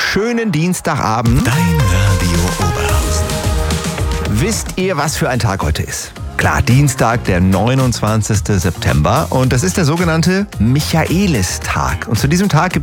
schönen Dienstagabend. Dein Radio Oberhausen. Wisst ihr, was für ein Tag heute ist? Klar, Dienstag, der 29. September. Und das ist der sogenannte Michaelistag. Und zu diesem Tag gibt